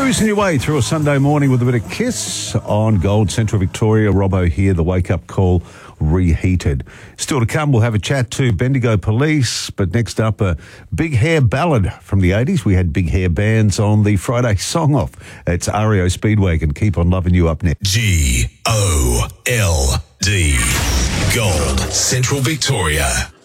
Cruising your way through a Sunday morning with a bit of Kiss on Gold Central Victoria. Robbo here, the wake-up call reheated. Still to come, we'll have a chat to Bendigo Police, but next up, a big hair ballad from the 80s. We had big hair bands on the Friday Song Off. It's REO Speedwagon. Keep on loving you up next. GOLD. Gold Central Victoria.